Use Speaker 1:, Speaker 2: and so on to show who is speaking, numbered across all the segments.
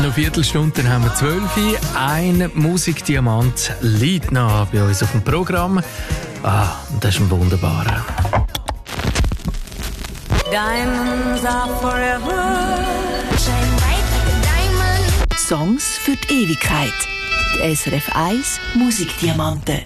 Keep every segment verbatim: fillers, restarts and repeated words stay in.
Speaker 1: Noch Viertelstunde, dann haben wir zwölf. Ein Musikdiamant liegt noch bei uns auf dem Programm. Ah, und das ist ein wunderbarer.
Speaker 2: Diamonds are forever. Shine bright like a diamond.
Speaker 3: Songs für die Ewigkeit. Die S R F eins Musikdiamanten.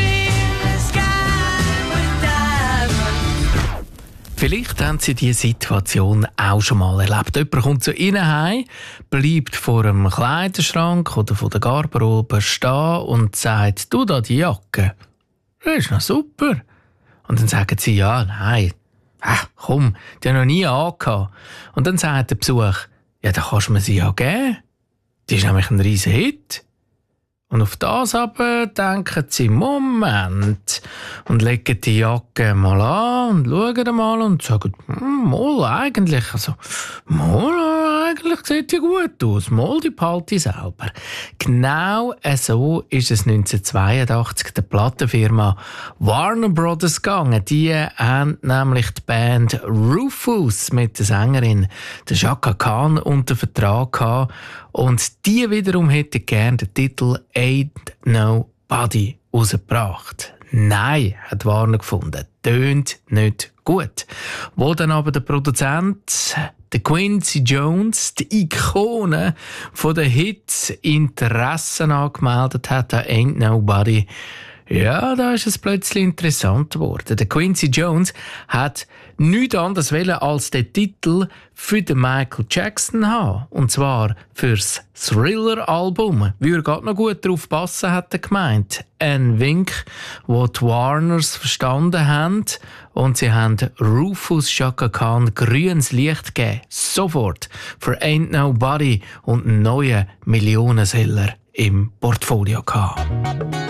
Speaker 1: Vielleicht haben Sie diese Situation auch schon mal erlebt. Jemand kommt zu Ihnen heim, bleibt vor einem Kleiderschrank oder vor der Garderobe stehen und sagt, du da die Jacke, das ist noch super. Und dann sagen Sie, ja, nein, ach, komm, die habe ich noch nie angehabt. Und dann sagt der Besuch, ja, dann kannst du mir sie ja geben. Die ist nämlich ein riesen Hit. Und auf das aber denken Sie, Moment, und legen die Jacke mal an und schauen mal und sagen, hm, mal eigentlich, also, mal eigentlich sieht die gut aus, mal die behalte ich selber. Genau so ist es neunzehnhundertzweiundachtzig der Plattenfirma Warner Brothers gegangen. Die haben nämlich die Band Rufus mit der Sängerin der Chaka Khan unter Vertrag gehabt. Und die wiederum hätte gerne den Titel «Ain't Nobody» rausgebracht. Nein, hat Warner gefunden. Tönt nicht gut. Wo dann aber der Produzent, der Quincy Jones, die Ikone von den Hits, Interessen angemeldet hat an «Ain't Nobody», ja, da ist es plötzlich interessant geworden. Der Quincy Jones hat nichts anderes wollen als den Titel für den Michael Jackson haben. Und zwar fürs Thriller-Album. Wie er gerade noch gut drauf passen, hat er gemeint. Ein Wink, wo die Warners verstanden haben. Und sie haben Rufus Chaka Khan grünes Licht gegeben. Sofort. Für Ain't Nobody und einen neuen Millionenseller im Portfolio gehabt.